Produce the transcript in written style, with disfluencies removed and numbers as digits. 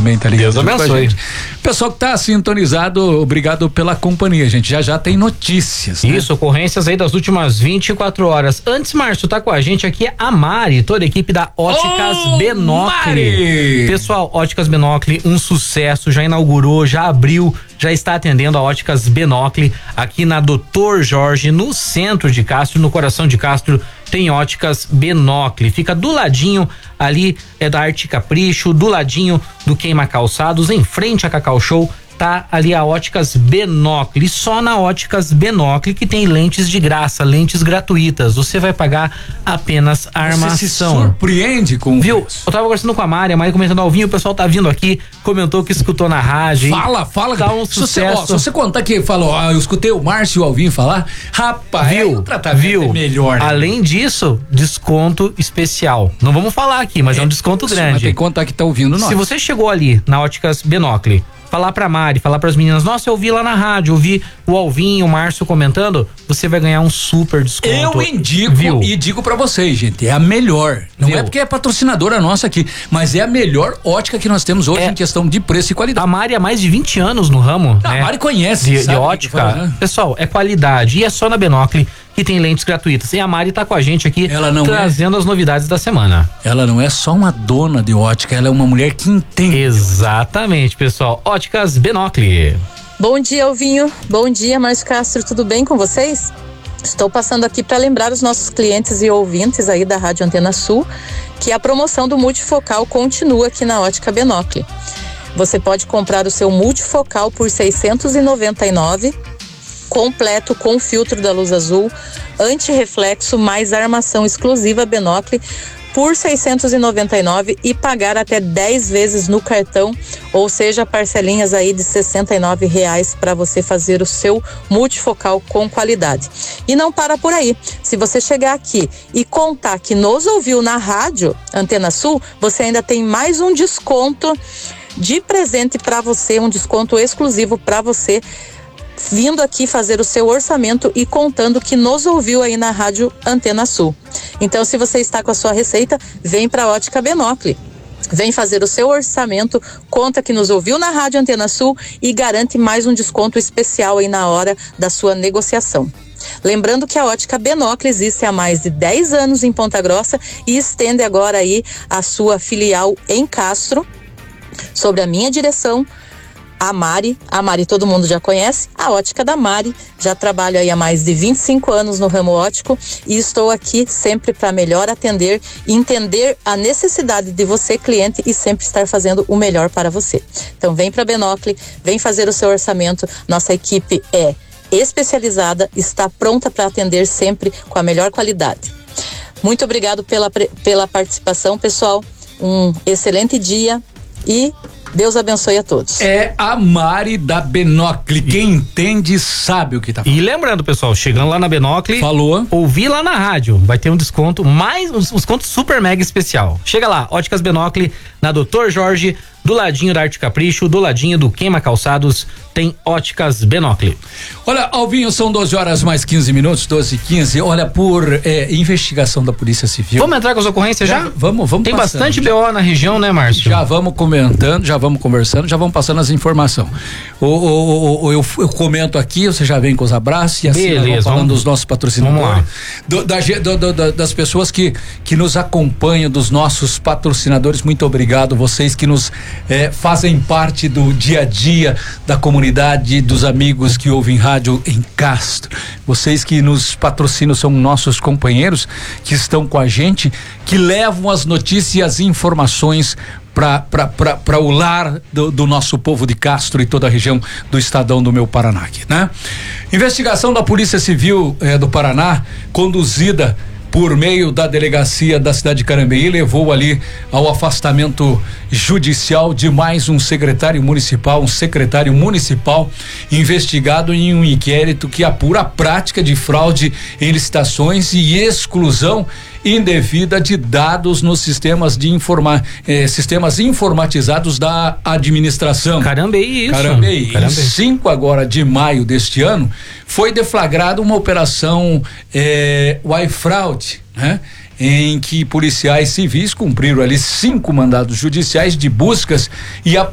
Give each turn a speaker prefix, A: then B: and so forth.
A: também tá ligado.
B: Deus abençoe.
A: Pessoal que tá sintonizado, obrigado pela companhia, gente. Já tem notícias, né?
B: Isso, ocorrências aí das últimas 24 horas. Antes, Márcio, tá com a gente aqui a Mari, toda a equipe da Óticas Benocle.
A: Mari!
B: Pessoal, Óticas Benocle, um sucesso, já inaugurou, já abriu, já está atendendo a Óticas Benocle aqui na Dr. Jorge, no centro de Castro, no coração de Castro, tem Óticas Benocle. Fica do ladinho ali da Arte Capricho, do ladinho do Queima Calçados, em frente a Cacau Show. Tá ali a Óticas Benocle, só na Óticas Benocle que tem lentes de graça, lentes gratuitas. Você vai pagar apenas a armação.
A: Você se surpreende com
B: Viu?
A: isso.
B: Eu tava conversando com a Mari comentando ao vinho, o pessoal tá vindo aqui, comentou que escutou na rádio.
A: Fala.
B: Tá um sucesso.
A: Se você contar que falou, eu escutei o Márcio e o Alvin falar, rapaz,
B: viu?
A: O tratamento é melhor. Né?
B: Além disso, desconto especial. Não vamos falar aqui, mas é um desconto grande.
A: Mas tem que contar que tá ouvindo nós.
B: Se você chegou ali na Óticas Benocle, falar pra Mari, falar pras meninas, nossa, eu vi lá na rádio, eu vi o Alvin, o Márcio comentando, você vai ganhar um super desconto.
A: Eu indico,
B: viu?
A: E digo pra vocês, gente, é a melhor. Não é porque é patrocinadora nossa aqui, mas é a melhor ótica que nós temos hoje em questão de preço e qualidade.
B: A Mari há mais de 20 anos no ramo, né?
A: A Mari conhece,
B: de ótica.
A: Fala, né?
B: Pessoal, é qualidade e é só na Benocle que tem lentes gratuitas. E a Mari tá com a gente aqui, trazendo as novidades da semana.
A: Ela não é só uma dona de ótica, ela é uma mulher que entende.
B: Exatamente, pessoal. Óticas Benocle.
C: Bom dia, Alvinho. Bom dia, Márcio Castro. Tudo bem com vocês? Estou passando aqui para lembrar os nossos clientes e ouvintes aí da Rádio Antena Sul que a promoção do multifocal continua aqui na Ótica Benocle. Você pode comprar o seu multifocal por R$ 699, completo com filtro da luz azul, antirreflexo mais armação exclusiva Benocle por R$ 699 e pagar até 10 vezes no cartão, ou seja, parcelinhas aí de R$ 69 para você fazer o seu multifocal com qualidade. E não para por aí. Se você chegar aqui e contar que nos ouviu na rádio Antena Sul, você ainda tem mais um desconto de presente para você, um desconto exclusivo para você, vindo aqui fazer o seu orçamento e contando que nos ouviu aí na rádio Antena Sul. Então, se você está com a sua receita, vem para a Ótica Benocle. Vem fazer o seu orçamento, conta que nos ouviu na rádio Antena Sul e garante mais um desconto especial aí na hora da sua negociação. Lembrando que a Ótica Benocle existe há mais de 10 anos em Ponta Grossa e estende agora aí a sua filial em Castro, sob a minha direção. A Mari todo mundo já conhece, a Ótica da Mari, já trabalho aí há mais de 25 anos no ramo óptico e estou aqui sempre para melhor atender e entender a necessidade de você, cliente, e sempre estar fazendo o melhor para você. Então vem para Benocle, vem fazer o seu orçamento, nossa equipe é especializada, está pronta para atender sempre com a melhor qualidade. Muito obrigado pela participação, pessoal, um excelente dia e Deus abençoe a todos.
A: É a Mari da Benocle. Quem entende sabe o que tá falando.
B: E lembrando, pessoal, chegando lá na Benocle,
A: falou,
B: ouvi lá na rádio, vai ter um desconto, mais um desconto super mega especial. Chega lá, Óticas Benocle, na Dr. Jorge, do ladinho da Arte Capricho, do ladinho do Queima Calçados, tem Óticas Benocle.
A: Olha, Alvinho, são 12 horas mais 15 minutos, 12h15. Olha, por investigação da Polícia Civil.
B: Vamos entrar com as ocorrências já?
A: Vamos
B: tem
A: passando,
B: bastante BO na região, né, Márcio?
A: Já vamos comentando, já vamos conversando, já vamos passando as informações. Eu comento aqui, você já vem com os abraços e assim nós vamos falando dos nossos patrocinadores. Das pessoas que nos acompanham, dos nossos patrocinadores. Muito obrigado, vocês que nos fazem parte do dia a dia da comunidade, dos amigos que ouvem rádio em Castro. Vocês que nos patrocinam são nossos companheiros que estão com a gente, que levam as notícias e as informações para o lar do nosso povo de Castro e toda a região do estadão do meu Paraná aqui, né? Investigação da Polícia Civil do Paraná, conduzida por meio da delegacia da cidade de Carambeí, levou ali ao afastamento judicial de mais um secretário municipal investigado em um inquérito que apura a prática de fraude em licitações e exclusão indevida de dados nos sistemas informatizados da administração.
B: Carambeí, isso.
A: Carambeí. Em 5 agora de maio deste ano, foi deflagrada uma operação Wi-Fraud, né? Em que policiais civis cumpriram ali 5 mandados judiciais de buscas e